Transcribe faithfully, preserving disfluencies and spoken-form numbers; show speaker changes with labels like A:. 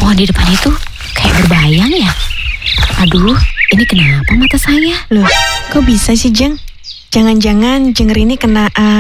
A: Pohon di depan itu kayak berbayang ya. Aduh, ini kenapa mata saya?
B: Loh, kok bisa sih, Jeng? Jangan-jangan Jeng Rini kena uh,